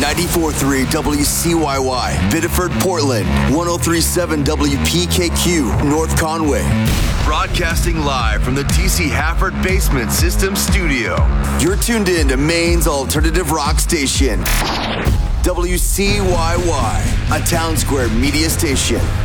94.3 WCYY, Biddeford, Portland, 103.7 WPKQ, North Conway. Broadcasting live from the TC Hafford Basement System Studio. You're tuned in to Maine's alternative rock station, WCYY, a Town Square media station.